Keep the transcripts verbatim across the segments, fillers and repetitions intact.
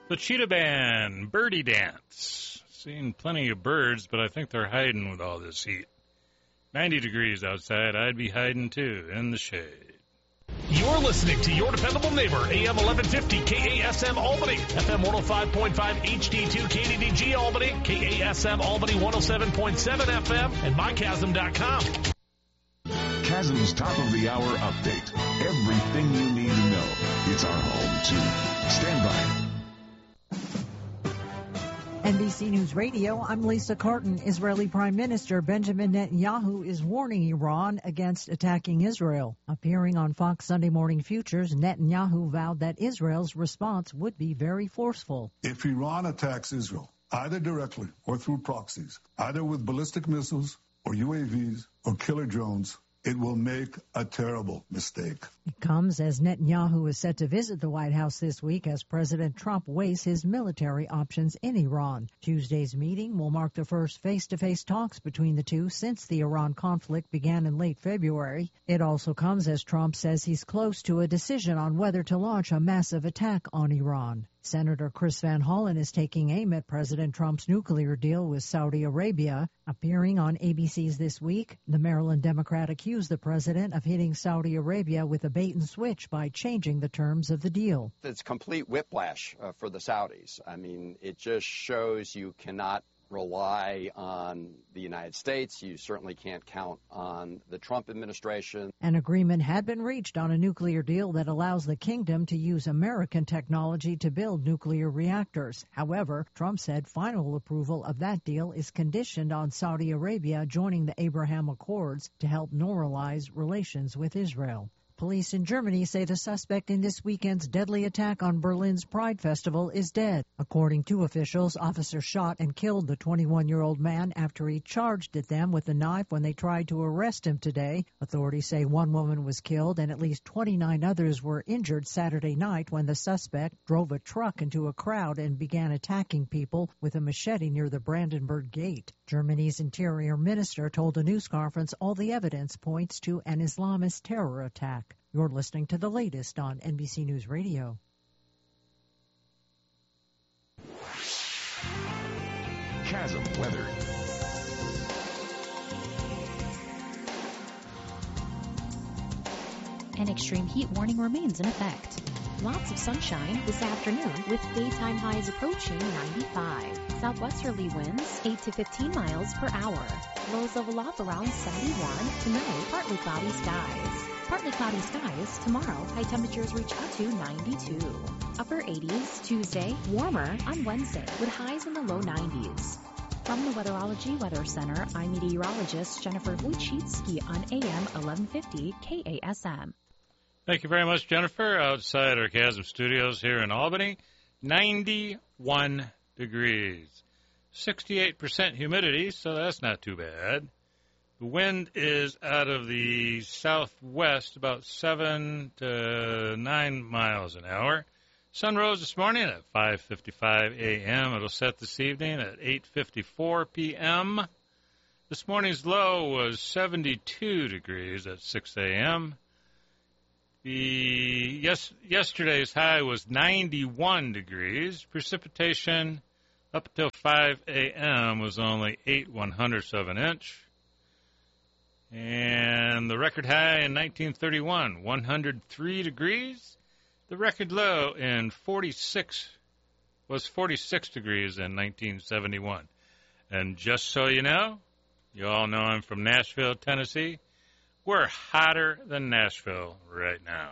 The Cheetah Band, Birdie Dance. Seen plenty of birds, but I think they're hiding with all this heat. ninety degrees outside, I'd be hiding too, in the shade. You're listening to your dependable neighbor, A M eleven fifty K A S M Albany, F M one oh five point five H D two K D D G Albany, K A S M Albany one oh seven point seven F M, and my chasm dot com. Chasm's top of the hour update. Everything you need to know. It's our home, too. Stand by. N B C News Radio, I'm Lisa Carton. Israeli Prime Minister Benjamin Netanyahu is warning Iran against attacking Israel. Appearing on Fox Sunday Morning Futures, Netanyahu vowed that Israel's response would be very forceful. If Iran attacks Israel, either directly or through proxies, either with ballistic missiles or U A Vs or killer drones, it will make a terrible mistake. It comes as Netanyahu is set to visit the White House this week as President Trump weighs his military options in Iran. Tuesday's meeting will mark the first face-to-face talks between the two since the Iran conflict began in late February. It also comes as Trump says he's close to a decision on whether to launch a massive attack on Iran. Senator Chris Van Hollen is taking aim at President Trump's nuclear deal with Saudi Arabia. Appearing on A B C's This Week, the Maryland Democrat accused the president of hitting Saudi Arabia with a bait and switch by changing the terms of the deal. It's complete whiplash uh, for the Saudis. I mean, it just shows you cannot rely on the United States. You certainly can't count on the Trump administration. An agreement had been reached on a nuclear deal that allows the kingdom to use American technology to build nuclear reactors. However, Trump said final approval of that deal is conditioned on Saudi Arabia joining the Abraham Accords to help normalize relations with Israel. Police in Germany say the suspect in this weekend's deadly attack on Berlin's Pride Festival is dead. According to officials, officers shot and killed the twenty-one-year-old man after he charged at them with a knife when they tried to arrest him today. Authorities say one woman was killed and at least twenty-nine others were injured Saturday night when the suspect drove a truck into a crowd and began attacking people with a machete near the Brandenburg Gate. Germany's interior minister told a news conference all the evidence points to an Islamist terror attack. You're listening to the latest on N B C News Radio. Chasm weather. An extreme heat warning remains in effect. Lots of sunshine this afternoon with daytime highs approaching ninety-five. Southwesterly winds eight to fifteen miles per hour. Lows level off around seventy-one. Tonight, partly cloudy skies. Partly cloudy skies tomorrow. High temperatures reach up to ninety-two. Upper eighties Tuesday. Warmer on Wednesday with highs in the low nineties. From the Weatherology Weather Center, I'm meteorologist Jennifer Wojcicki on A M eleven fifty K A S M. Thank you very much, Jennifer. Outside our Chasm Studios here in Albany, ninety-one degrees. sixty-eight percent humidity, so that's not too bad. The wind is out of the southwest, about seven to nine miles an hour. Sun rose this morning at five fifty-five a m It'll set this evening at eight fifty-four p m This morning's low was seventy-two degrees at six a m The yes, yesterday's high was ninety-one degrees. Precipitation up until five a m was only eight one-hundredths of an inch. And the record high in nineteen thirty-one, one hundred three degrees. The record low in forty-six was forty-six degrees in nineteen seventy-one. And just so you know, you all know I'm from Nashville, Tennessee. We're hotter than Nashville right now.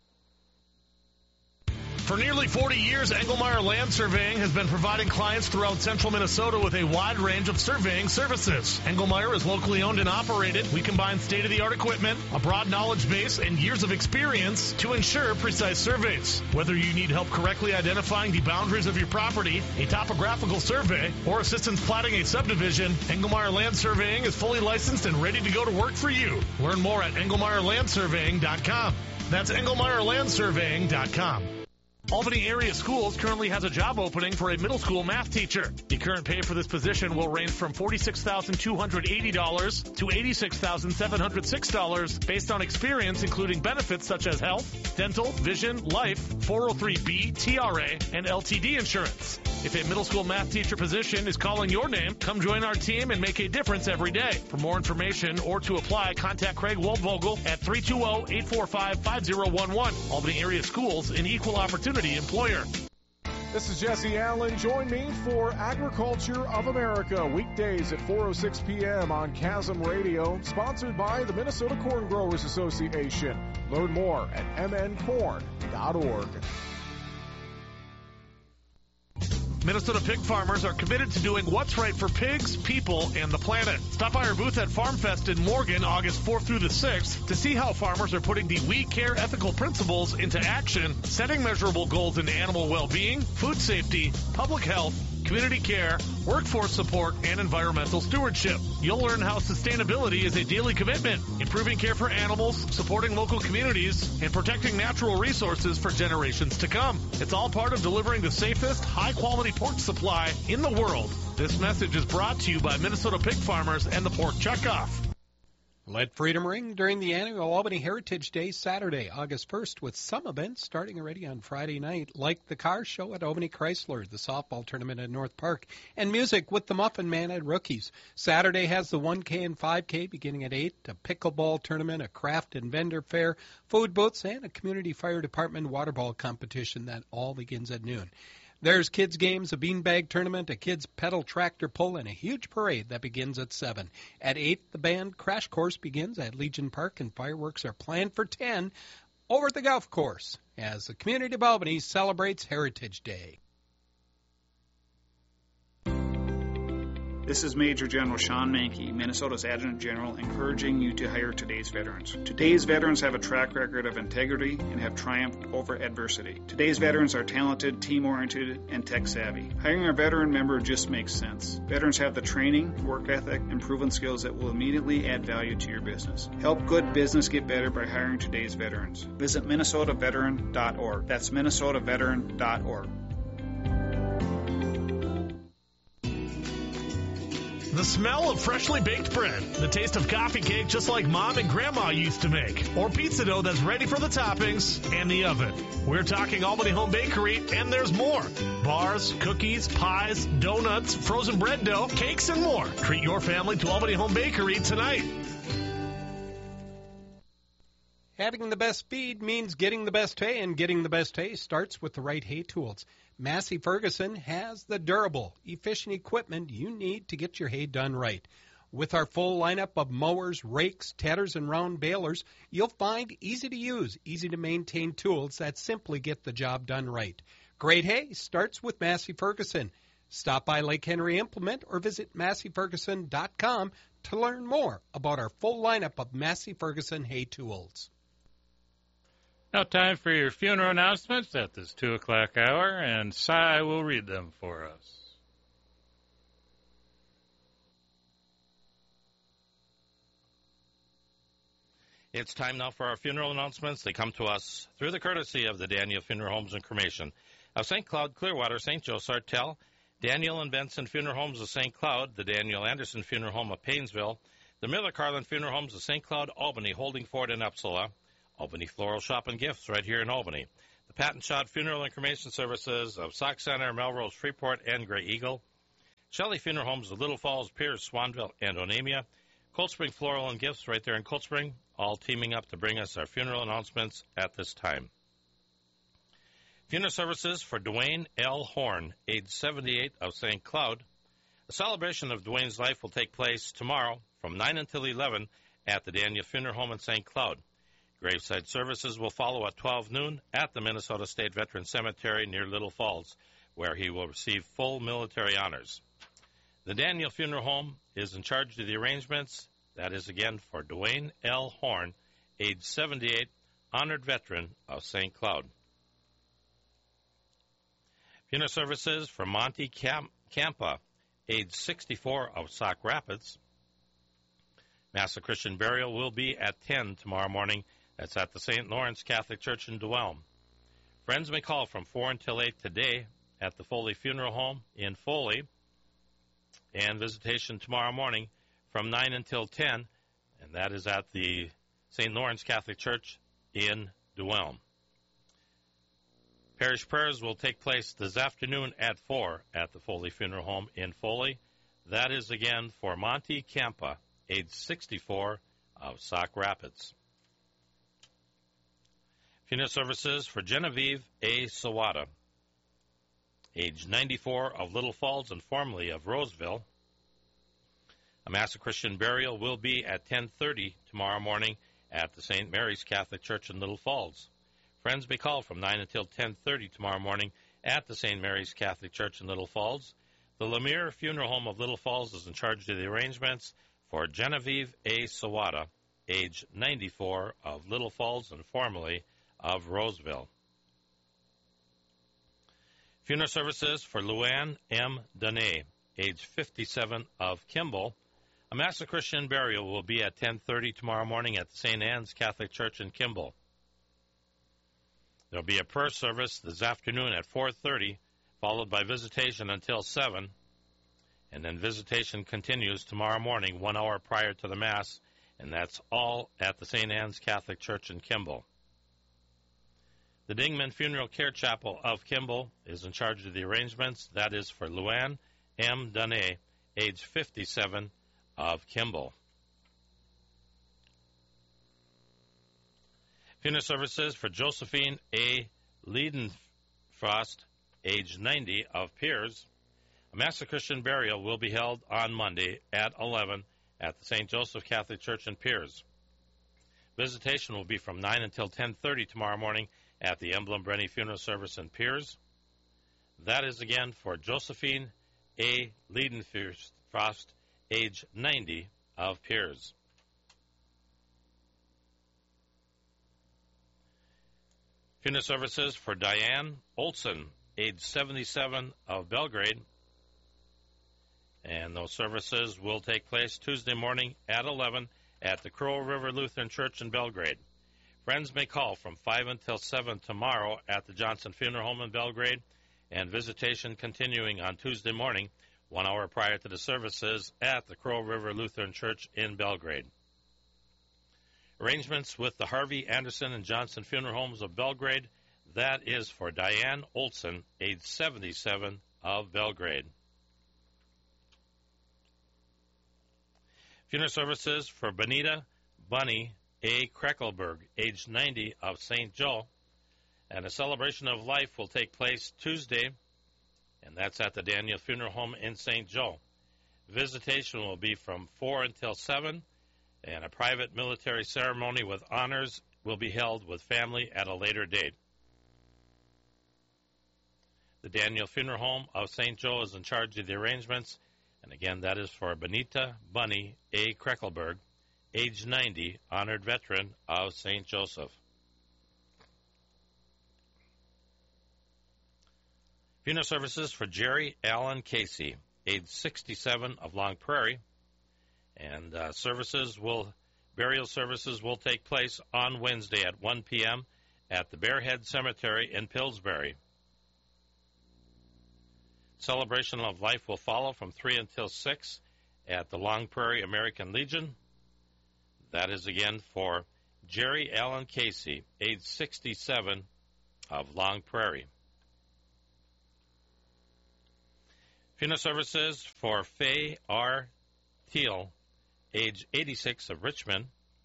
For nearly forty years, Engelmeyer Land Surveying has been providing clients throughout central Minnesota with a wide range of surveying services. Engelmeyer is locally owned and operated. We combine state-of-the-art equipment, a broad knowledge base, and years of experience to ensure precise surveys. Whether you need help correctly identifying the boundaries of your property, a topographical survey, or assistance platting a subdivision, Engelmeyer Land Surveying is fully licensed and ready to go to work for you. Learn more at engelmeyer land surveying dot com. That's engelmeyer land surveying dot com. Albany Area Schools currently has a job opening for a middle school math teacher. The current pay for this position will range from forty-six thousand two hundred eighty dollars to eighty-six thousand seven hundred six dollars based on experience, including benefits such as health, dental, vision, life, four oh three B, T R A, and L T D insurance. If a middle school math teacher position is calling your name, come join our team and make a difference every day. For more information or to apply, contact Craig Waldvogel at three two zero, eight four five, five zero one one. Albany Area Schools, an equal opportunity employer. This is Jesse Allen. Join me for Agriculture of America, weekdays at four oh six p.m. on Chasm Radio, sponsored by the Minnesota Corn Growers Association. Learn more at m n corn dot org. Minnesota pig farmers are committed to doing what's right for pigs, people, and the planet. Stop by our booth at Farm Fest in Morgan August fourth through the sixth to see how farmers are putting the We Care ethical principles into action, setting measurable goals in animal well-being, food safety, public health, community care, workforce support, and environmental stewardship. You'll learn how sustainability is a daily commitment, improving care for animals, supporting local communities, and protecting natural resources for generations to come. It's all part of delivering the safest, high-quality pork supply in the world. This message is brought to you by Minnesota pig farmers and the Pork Checkoff. Let freedom ring during the annual Albany Heritage Day Saturday, August first, with some events starting already on Friday night, like the car show at Albany Chrysler, the softball tournament at North Park, and music with the Muffin Man at Rookies. Saturday has the one K and five K beginning at eight, a pickleball tournament, a craft and vendor fair, food booths, and a community fire department water ball competition that all begins at noon. There's kids' games, a beanbag tournament, a kids' pedal tractor pull, and a huge parade that begins at seven. At eight, the band Crash Course begins at Legion Park, and fireworks are planned for ten over at the golf course as the community of Albany celebrates Heritage Day. This is Major General Sean Mankey, Minnesota's Adjutant General, encouraging you to hire today's veterans. Today's veterans have a track record of integrity and have triumphed over adversity. Today's veterans are talented, team-oriented, and tech-savvy. Hiring a veteran member just makes sense. Veterans have the training, work ethic, and proven skills that will immediately add value to your business. Help good business get better by hiring today's veterans. Visit minnesota veteran dot org. That's minnesota veteran dot org. The smell of freshly baked bread, the taste of coffee cake just like Mom and Grandma used to make, or pizza dough that's ready for the toppings and the oven. We're talking Albany Home Bakery, and there's more. Bars, cookies, pies, donuts, frozen bread dough, cakes, and more. Treat your family to Albany Home Bakery tonight. Having the best feed means getting the best hay, and getting the best hay starts with the right hay tools. Massey Ferguson has the durable, efficient equipment you need to get your hay done right. With our full lineup of mowers, rakes, tatters, and round balers, you'll find easy-to-use, easy-to-maintain tools that simply get the job done right. Great hay starts with Massey Ferguson. Stop by Lake Henry Implement or visit massey ferguson dot com to learn more about our full lineup of Massey Ferguson hay tools. Now time for your funeral announcements at this two o'clock hour, and Cy will read them for us. It's time now for our funeral announcements. They come to us through the courtesy of the Daniel Funeral Homes and Cremation of Saint Cloud, Clearwater, Saint Joe, Sartell, Daniel and Benson Funeral Homes of Saint Cloud, the Daniel Anderson Funeral Home of Paynesville, the Miller Carlin Funeral Homes of Saint Cloud, Albany, Holdingford, and Upsala, Albany Floral Shop and Gifts right here in Albany, the Patton Schott Funeral and Cremation Services of Sauk Center, Melrose, Freeport, and Gray Eagle, Shelley Funeral Homes of Little Falls, Pierce, Swanville, and Onamia, Cold Spring Floral and Gifts right there in Cold Spring, all teaming up to bring us our funeral announcements at this time. Funeral services for Dwayne L. Horn, age seventy-eight, of Saint Cloud. A celebration of Dwayne's life will take place tomorrow from nine until eleven at the Daniel Funeral Home in Saint Cloud. Graveside services will follow at twelve noon at the Minnesota State Veteran Cemetery near Little Falls, where he will receive full military honors. The Daniel Funeral Home is in charge of the arrangements. That is, again, for Dwayne L. Horn, age seventy-eight, honored veteran of Saint Cloud. Funeral services for Monty Camp- Campa, age sixty-four, of Sauk Rapids. Mass of Christian burial will be at ten tomorrow morning. That's at the Saint Lawrence Catholic Church in Duelm. Friends may call from four until eight today at the Foley Funeral Home in Foley, and visitation tomorrow morning from nine until ten, and that is at the Saint Lawrence Catholic Church in Duelm. Parish prayers will take place this afternoon at four at the Foley Funeral Home in Foley. That is again for Monty Campa, age sixty-four, of Sauk Rapids. Funeral services for Genevieve A. Sawada, age ninety-four, of Little Falls and formerly of Roseville. A Mass of Christian burial will be at ten thirty tomorrow morning at the Saint Mary's Catholic Church in Little Falls. Friends may call from nine until ten thirty tomorrow morning at the Saint Mary's Catholic Church in Little Falls. The Lemire Funeral Home of Little Falls is in charge of the arrangements for Genevieve A. Sawada, age ninety-four, of Little Falls and formerly of Roseville. Funeral services for Luann M. Danae, age fifty-seven, of Kimball. A Mass of Christian burial will be at ten thirty tomorrow morning at the Saint Anne's Catholic Church in Kimball. There will be a prayer service this afternoon at four thirty, followed by visitation until seven, and then visitation continues tomorrow morning one hour prior to the Mass, and that's all at the Saint Anne's Catholic Church in Kimball. The Dingman Funeral Care Chapel of Kimball is in charge of the arrangements. That is for Luann M. Danae, age fifty-seven, of Kimball. Funeral services for Josephine A. Leidenfrost, age ninety, of Piers. A Mass of Christian burial will be held on Monday at eleven at the Saint Joseph Catholic Church in Piers. Visitation will be from nine until ten thirty tomorrow morning at the Emblem Brenny Funeral Service in Piers. That is again for Josephine A. Leidenfrost, age ninety, of Piers. Funeral services for Diane Olson, age seventy-seven, of Belgrade. And those services will take place Tuesday morning at eleven at the Crow River Lutheran Church in Belgrade. Friends may call from five until seven tomorrow at the Johnson Funeral Home in Belgrade, and visitation continuing on Tuesday morning, one hour prior to the services at the Crow River Lutheran Church in Belgrade. Arrangements with the Harvey, Anderson, and Johnson Funeral Homes of Belgrade. That is for Diane Olson, age seventy-seven, of Belgrade. Funeral services for Benita Bunny A. Kreckelberg, age ninety, of Saint Joe. And a celebration of life will take place Tuesday, and that's at the Daniel Funeral Home in Saint Joe. Visitation will be from four until seven, and a private military ceremony with honors will be held with family at a later date. The Daniel Funeral Home of Saint Joe is in charge of the arrangements, and again, that is for Benita Bunny A. Kreckelberg, age ninety, honored veteran of Saint Joseph. Funeral services for Jerry Allen Casey, age sixty-seven, of Long Prairie. And uh, services will, burial services will take place on Wednesday at one p.m. at the Bearhead Cemetery in Pillsbury. Celebration of life will follow from three until six at the Long Prairie American Legion. That is again for Jerry Allen Casey, age sixty-seven, of Long Prairie. Funeral services for Faye R. Teal, age eighty-six, of Richmond.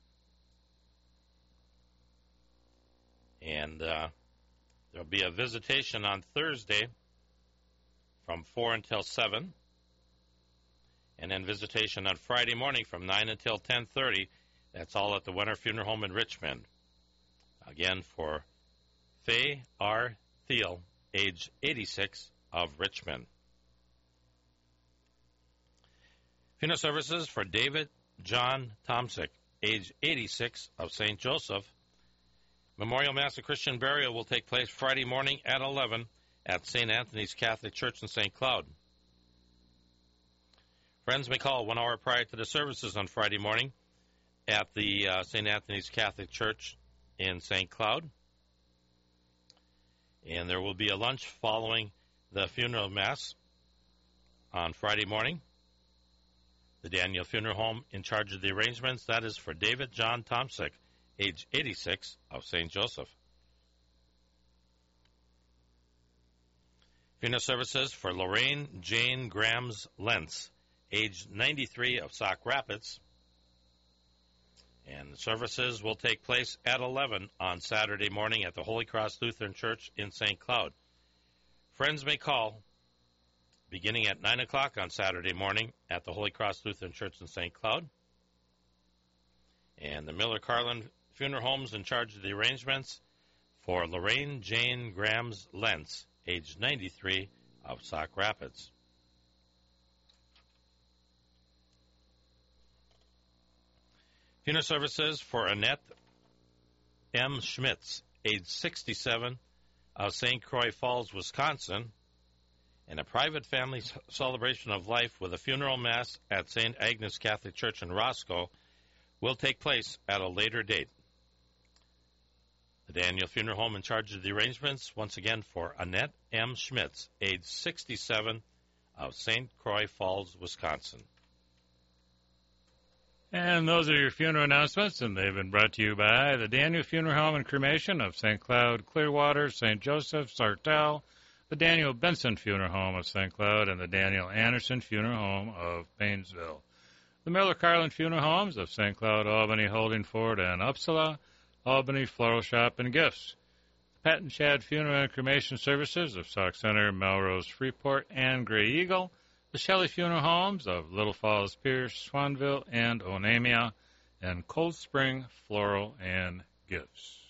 And uh, there will be a visitation on Thursday from four until seven. And then visitation on Friday morning from nine until ten thirty. That's all at the Winter Funeral Home in Richmond. Again, for Faye R. Thiel, age eighty-six, of Richmond. Funeral services for David John Tomsick, age eighty-six, of Saint Joseph. Memorial Mass of Christian burial will take place Friday morning at eleven at Saint Anthony's Catholic Church in Saint Cloud. Friends may call one hour prior to the services on Friday morning at the uh, Saint Anthony's Catholic Church in Saint Cloud. And there will be a lunch following the funeral mass on Friday morning. The Daniel Funeral Home in charge of the arrangements, that is for David John Tomsick, age eighty-six, of Saint Joseph. Funeral services for Lorraine Jane Grams Lentz, age ninety-three, of Sauk Rapids. And the services will take place at eleven on Saturday morning at the Holy Cross Lutheran Church in Saint Cloud. Friends may call beginning at nine o'clock on Saturday morning at the Holy Cross Lutheran Church in Saint Cloud. And the Miller Carlin Funeral Home's in charge of the arrangements for Lorraine Jane Grams Lentz, age ninety-three, of Sauk Rapids. Funeral services for Annette M. Schmitz, age sixty-seven, of Saint Croix Falls, Wisconsin, and a private family celebration of life with a funeral mass at Saint Agnes Catholic Church in Roscoe will take place at a later date. The Daniel Funeral Home in charge of the arrangements, once again, for Annette M. Schmitz, age sixty-seven, of Saint Croix Falls, Wisconsin. And those are your funeral announcements, and they've been brought to you by the Daniel Funeral Home and Cremation of Saint Cloud, Clearwater, Saint Joseph, Sartell, the Daniel Benson Funeral Home of Saint Cloud, and the Daniel Anderson Funeral Home of Paynesville. The Miller Carlin Funeral Homes of Saint Cloud, Albany, Holdingford, and Uppsala, Albany Floral Shop and Gifts. The Pat and Chad Funeral and Cremation Services of Sauk Center, Melrose, Freeport, and Gray Eagle. The Shelley Funeral Homes of Little Falls, Pierce, Swanville, and Onamia, and Cold Spring Floral and Gifts.